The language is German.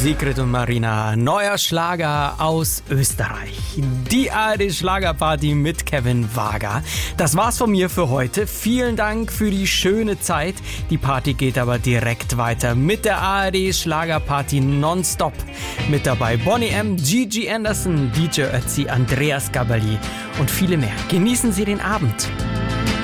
Sigrid und Marina, neuer Schlager aus Österreich. Die ARD-Schlagerparty mit Kevin Wager. Das war's von mir für heute. Vielen Dank für die schöne Zeit. Die Party geht aber direkt weiter mit der ARD-Schlagerparty nonstop. Mit dabei Bonnie M., Gigi Anderson, DJ Ötzi, Andreas Gabali und viele mehr. Genießen Sie den Abend.